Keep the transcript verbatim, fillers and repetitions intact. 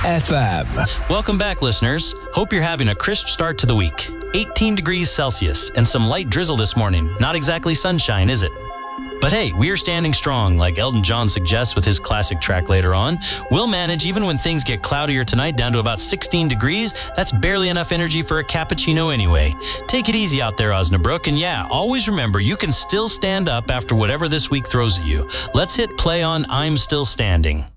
F M. Welcome back, listeners. Hope you're having a crisp start to the week. eighteen degrees Celsius and some light drizzle this morning. Not exactly sunshine, is it? But hey, we're standing strong, like Elton John suggests with his classic track later on. We'll manage even when things get cloudier tonight down to about sixteen degrees. That's barely enough energy for a cappuccino anyway. Take it easy out there, Osnabrück. And yeah, always remember, you can still stand up after whatever this week throws at you. Let's hit play on I'm Still Standing.